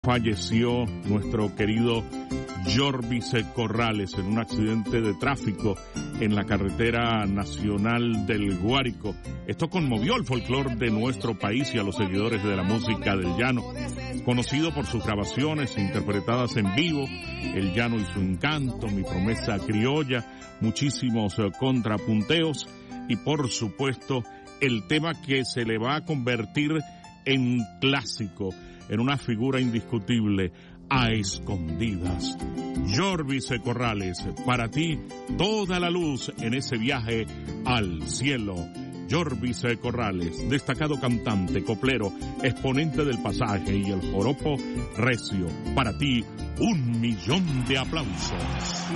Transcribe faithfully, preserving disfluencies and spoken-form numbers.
falleció nuestro querido Jorvis Corrales en un accidente de tráfico en la carretera nacional del Guárico. Esto conmovió el folclore de nuestro país y a los seguidores de la música del llano. Conocido por sus grabaciones interpretadas en vivo, El Llano y su Encanto, Mi Promesa Criolla, muchísimos eh, contrapunteos y por supuesto el tema que se le va a convertir en clásico, en una figura indiscutible, A Escondidas. Jorvis Corrales, para ti toda la luz en ese viaje al cielo. Jorvis Corrales, destacado cantante, coplero, exponente del pasaje y el joropo recio. Para ti, un millón de aplausos.